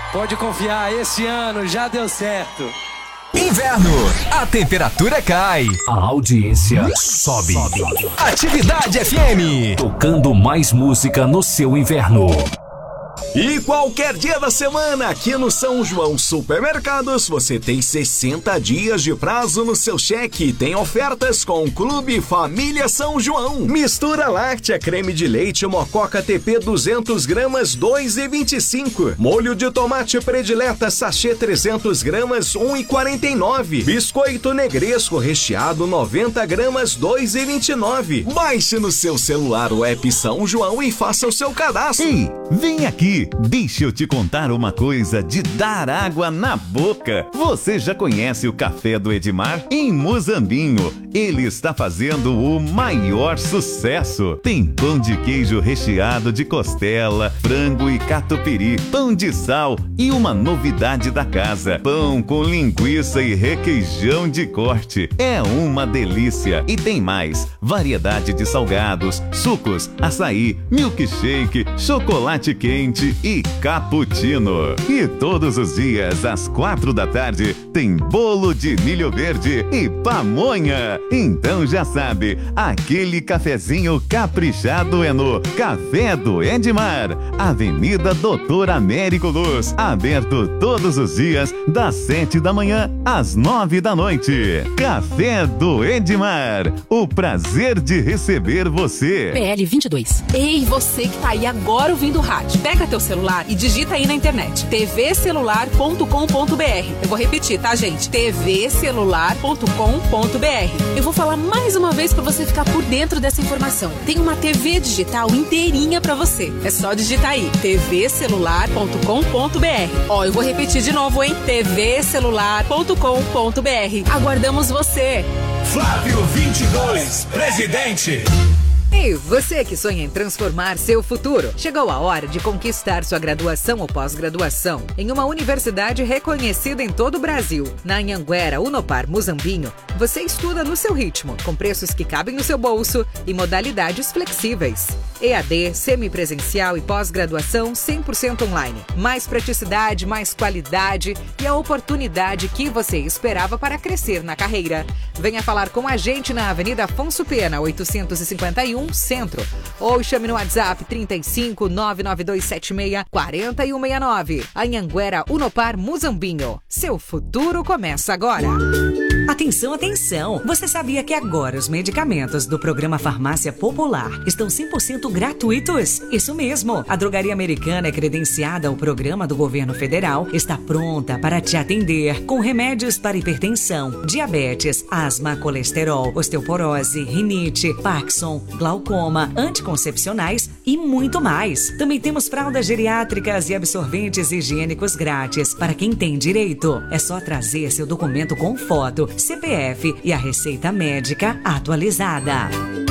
Pode confiar, esse ano já deu certo. Inverno, a temperatura cai, a audiência sobe. Atividade FM, tocando mais música no seu inverno. E qualquer dia da semana, aqui no São João Supermercados, você tem 60 dias de prazo no seu cheque. Tem ofertas com o Clube Família São João. Mistura láctea, creme de leite, mococa TP 200 gramas, 2,25. Molho de tomate predileta, sachê 300 gramas, 1,49. Biscoito negresco recheado, 90 gramas, 2,29. Baixe no seu celular o app São João e faça o seu cadastro. Ei, vem aqui, deixa eu te contar uma coisa de dar água na boca. Você já conhece o Café do Edmar? Em Muzambinho, ele está fazendo o maior sucesso. Tem pão de queijo recheado de costela, frango e catupiry, pão de sal e uma novidade da casa, pão com linguiça e requeijão de corte. É uma delícia. E tem mais, variedade de salgados, sucos, açaí, milkshake, chocolate quente e cappuccino. E todos os dias, às 4 da tarde, tem bolo de milho verde e pamonha. Então já sabe, aquele cafezinho caprichado é no Café do Edmar, Avenida Doutor Américo Luz, aberto todos os dias, das 7 da manhã às 9 da noite. Café do Edmar, o prazer de receber você. PL 22. Ei, você que tá aí agora ouvindo o rádio, pega teu celular e digita aí na internet, tvcelular.com.br. Eu vou repetir, tá, gente? tvcelular.com.br. Eu vou falar mais uma vez pra você ficar por dentro dessa informação. Tem uma TV digital inteirinha pra você. É só digitar aí, tvcelular.com.br. Ó, eu vou repetir de novo, hein? tvcelular.com.br. Aguardamos você. Flávio 22, presidente. E você que sonha em transformar seu futuro, chegou a hora de conquistar sua graduação ou pós-graduação em uma universidade reconhecida em todo o Brasil. Na Anhanguera Unopar Muzambinho, você estuda no seu ritmo, com preços que cabem no seu bolso e modalidades flexíveis. EAD, semipresencial e pós-graduação 100% online. Mais praticidade, mais qualidade e a oportunidade que você esperava para crescer na carreira. Venha falar com a gente na Avenida Afonso Pena, 851, Centro. Ou chame no WhatsApp 35 99276 4169. Anhanguera Unopar Muzambinho. Seu futuro começa agora. Atenção, atenção! Você sabia que agora os medicamentos do programa Farmácia Popular estão 100% gratuitos? Isso mesmo! A Drogaria Americana é credenciada ao programa do governo federal, está pronta para te atender com remédios para hipertensão, diabetes, asma, colesterol, osteoporose, rinite, Parkinson, glaucoma, anticoncepcionais e muito mais. Também temos fraldas geriátricas e absorventes higiênicos grátis para quem tem direito. É só trazer seu documento com foto, CPF e a receita médica atualizada.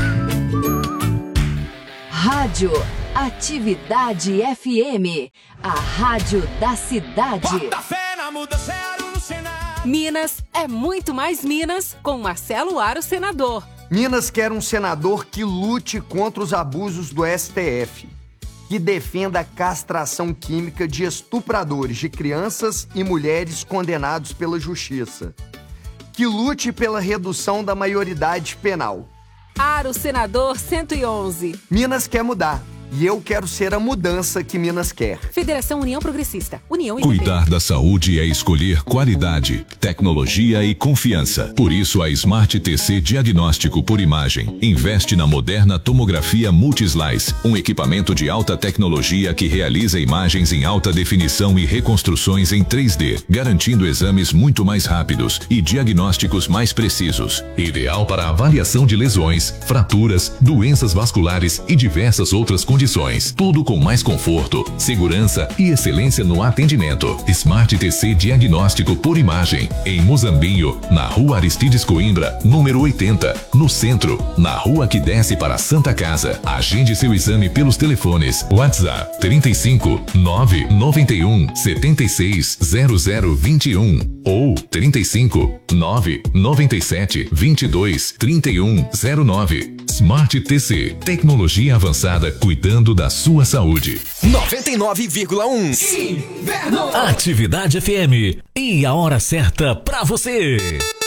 Rádio Atividade FM, a rádio da cidade. Bota fé na mudança no cenário. Minas é muito mais Minas com Marcelo Aro, senador. Minas quer um senador que lute contra os abusos do STF, que defenda a castração química de estupradores de crianças e mulheres condenados pela justiça, que lute pela redução da maioridade penal. Aro, senador 111. Minas quer mudar. E eu quero ser a mudança que Minas quer. Federação União Progressista. União Cuidar da saúde é escolher qualidade, tecnologia e confiança. Por isso a Smart TC Diagnóstico por Imagem investe na moderna tomografia Multislice, um equipamento de alta tecnologia que realiza imagens em alta definição e reconstruções em 3D, garantindo exames muito mais rápidos e diagnósticos mais precisos. Ideal para avaliação de lesões, fraturas, doenças vasculares e diversas outras condições. Tudo com mais conforto, segurança e excelência no atendimento. Smart TC Diagnóstico por Imagem, em Muzambinho, na Rua Aristides Coimbra, número 80, no centro, na rua que desce para Santa Casa. Agende seu exame pelos telefones WhatsApp 35 991 76 0021 ou 35 997 22 3109. Smart TC, tecnologia avançada cuidando da sua saúde. 99,1 Inverno. Atividade FM e a hora certa pra você.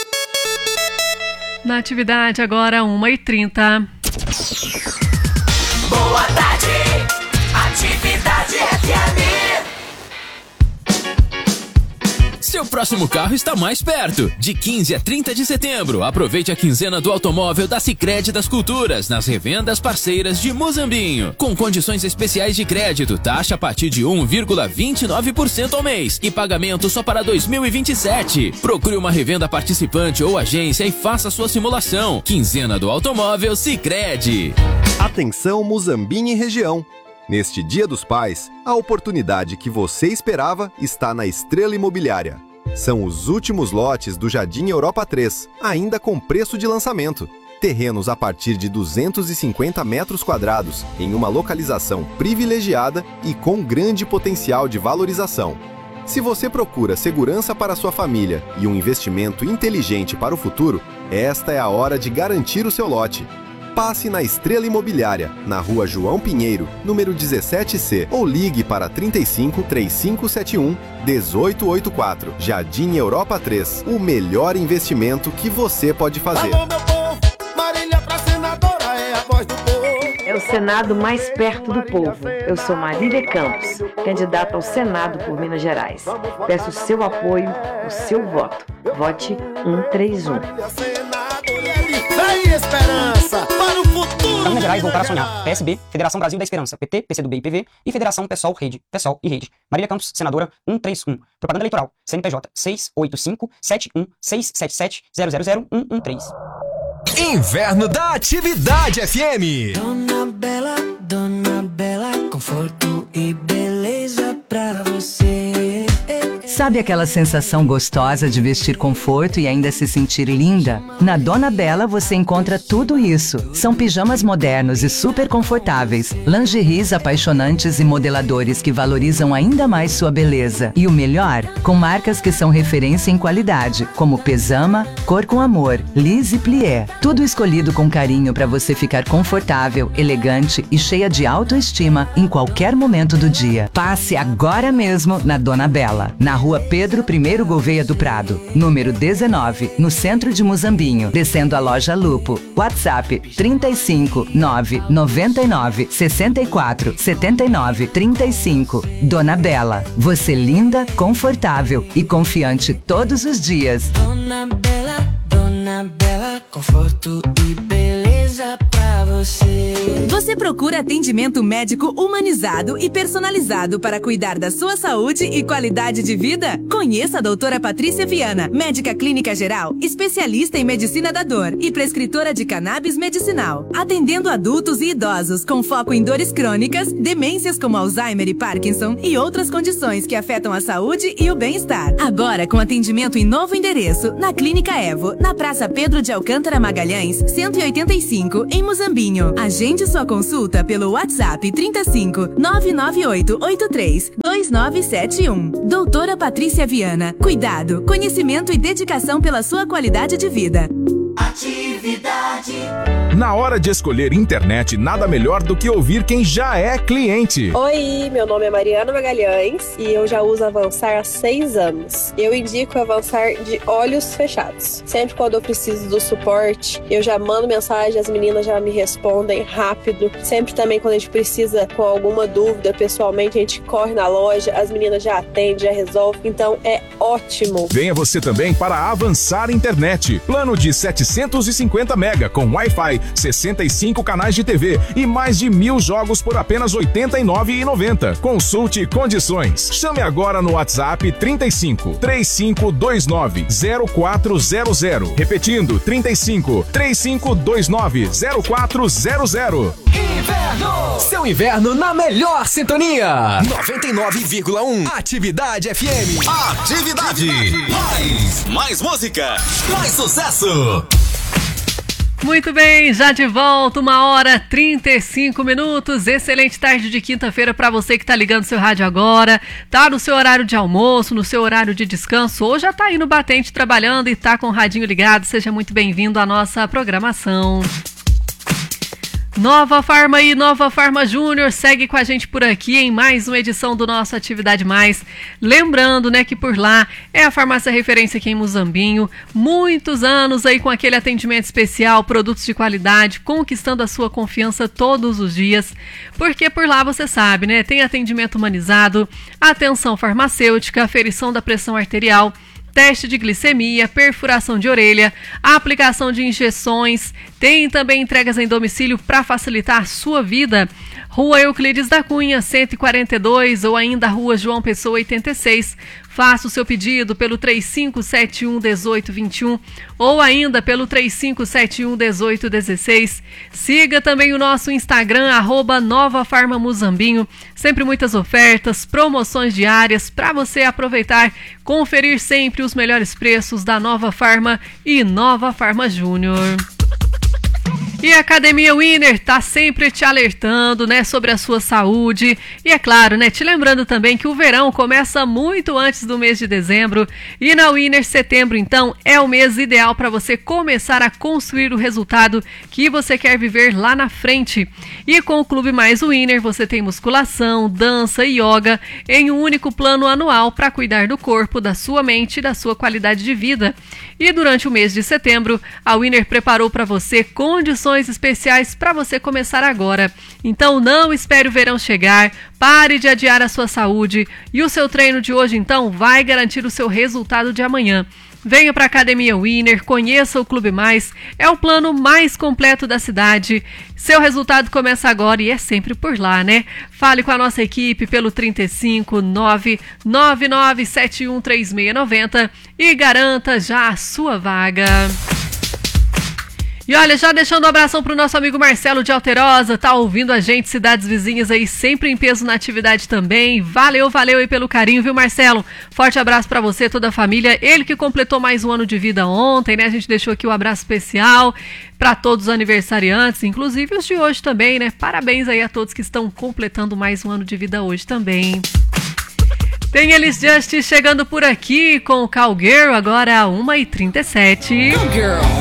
Na atividade agora 1h30. Boa tarde, Atividade FM. Seu próximo carro está mais perto. De 15 a 30 de setembro, aproveite a quinzena do automóvel da Sicredi das Culturas nas revendas parceiras de Muzambinho. Com condições especiais de crédito, taxa a partir de 1,29% ao mês e pagamento só para 2027. Procure uma revenda participante ou agência e faça sua simulação. Quinzena do automóvel Sicredi. Atenção Muzambinho e região. Neste Dia dos Pais, a oportunidade que você esperava está na Estrela Imobiliária. São os últimos lotes do Jardim Europa 3, ainda com preço de lançamento. Terrenos a partir de 250 metros quadrados, em uma localização privilegiada e com grande potencial de valorização. Se você procura segurança para sua família e um investimento inteligente para o futuro, esta é a hora de garantir o seu lote. Passe na Estrela Imobiliária, na Rua João Pinheiro, número 17C, ou ligue para 35 3571 1884. Jardim Europa 3, o melhor investimento que você pode fazer. Alô, meu povo, Marília pra senadora é a voz do povo. É o Senado mais perto do povo. Eu sou Marília Campos, candidata ao Senado por Minas Gerais. Peço o seu apoio, o seu voto. Vote 131. Vem esperança para o futuro. Minas Gerais voltar a sonhar. PSB, Federação Brasil da Esperança, PT, PCdoB e PV e Federação PSOL, Rede, PSOL e Rede. Marília Campos, senadora 131. Propaganda eleitoral. CNPJ 685-7177000-113. Inverno da Atividade FM. Dona Bela, conforto e beleza pra você. Sabe aquela sensação gostosa de vestir conforto e ainda se sentir linda? Na Dona Bela você encontra tudo isso. São pijamas modernos e super confortáveis, lingeries apaixonantes e modeladores que valorizam ainda mais sua beleza. E o melhor, com marcas que são referência em qualidade, como Pesama, Cor com Amor, Liz e Plié. Tudo escolhido com carinho para você ficar confortável, elegante e cheia de autoestima em qualquer momento do dia. Passe agora mesmo na Dona Bela, na Rua Pedro I Gouveia do Prado, número 19, no centro de Muzambinho, descendo a loja Lupo. WhatsApp 35 999 64 79 35. Dona Bela, você linda, confortável e confiante todos os dias. Dona Bela, conforto e beleza pra você. Você procura atendimento médico humanizado e personalizado para cuidar da sua saúde e qualidade de vida? Conheça a doutora Patrícia Viana, médica clínica geral, especialista em medicina da dor e prescritora de cannabis medicinal, atendendo adultos e idosos com foco em dores crônicas, demências como Alzheimer e Parkinson e outras condições que afetam a saúde e o bem-estar. Agora com atendimento em novo endereço, na Clínica Evo, na Praça Pedro de Alcântara Magalhães, 185, em Muzambinho. Agende sua consulta pelo WhatsApp 35 998 83 2971. Doutora Patrícia Viana. Cuidado, conhecimento e dedicação pela sua qualidade de vida. Atividade. Na hora de escolher internet, nada melhor do que ouvir quem já é cliente. Oi, meu nome é Mariana Magalhães e eu já uso Avançar há 6 anos. Eu indico Avançar de olhos fechados. Sempre quando eu preciso do suporte, eu já mando mensagem, as meninas já me respondem rápido. Sempre também quando a gente precisa com alguma dúvida pessoalmente, a gente corre na loja, as meninas já atendem, já resolvem. Então é ótimo. Venha você também para Avançar Internet. Plano de 750 mega com Wi-Fi, 65 canais de TV e mais de 1.000 jogos por apenas R$ 89,90. Consulte condições. Chame agora no WhatsApp 35 3529 0400. Repetindo, 35 3529 0400. Inverno! Seu inverno na melhor sintonia. 99,1 Atividade FM. Atividade. Mais música, mais sucesso. Muito bem, já de volta, 1h35. Excelente tarde de quinta-feira para você que tá ligando seu rádio agora, tá no seu horário de almoço, no seu horário de descanso, ou já tá aí no batente trabalhando e tá com o radinho ligado. Seja muito bem-vindo à nossa programação. Nova Farma e Nova Farma Júnior segue com a gente por aqui em mais uma edição do nosso Atividade Mais. Lembrando, né, que por lá é a farmácia referência aqui em Muzambinho. Muitos anos aí com aquele atendimento especial, produtos de qualidade, conquistando a sua confiança todos os dias. Porque por lá você sabe, né, tem atendimento humanizado, atenção farmacêutica, aferição da pressão arterial, teste de glicemia, perfuração de orelha, aplicação de injeções, tem também entregas em domicílio para facilitar a sua vida. Rua Euclides da Cunha, 142 ou ainda Rua João Pessoa, 86. Faça o seu pedido pelo 3571-1821 ou ainda pelo 3571-1816. Siga também o nosso Instagram, @NovaFarmaMuzambinho. Sempre muitas ofertas, promoções diárias para você aproveitar, conferir sempre os melhores preços da Nova Farma e Nova Farma Júnior. E a Academia Winner tá sempre te alertando, né, sobre a sua saúde. E é claro, né, te lembrando também que o verão começa muito antes do mês de dezembro. E na Winner, setembro, então, é o mês ideal para você começar a construir o resultado que você quer viver lá na frente. E com o Clube Mais Winner, você tem musculação, dança e yoga em um único plano anual para cuidar do corpo, da sua mente e da sua qualidade de vida. E durante o mês de setembro, a Winner preparou para você condições especiais para você começar agora. Então não espere o verão chegar, pare de adiar a sua saúde e o seu treino de hoje então vai garantir o seu resultado de amanhã. Venha para a Academia Winner, conheça o Clube Mais, é o plano mais completo da cidade. Seu resultado começa agora e é sempre por lá, né? Fale com a nossa equipe pelo 35999713690 e garanta já a sua vaga. E olha, já deixando um abração pro nosso amigo Marcelo de Alterosa, tá ouvindo a gente, cidades vizinhas aí, sempre em peso na atividade também. Valeu aí pelo carinho, viu, Marcelo? Forte abraço pra você, toda a família. Ele que completou mais um ano de vida ontem, né? A gente deixou aqui um abraço especial para todos os aniversariantes, inclusive os de hoje também, né? Parabéns aí a todos que estão completando mais um ano de vida hoje também. Tem Elis Justice chegando por aqui com o Cowgirl, agora 1h37. Cowgirl.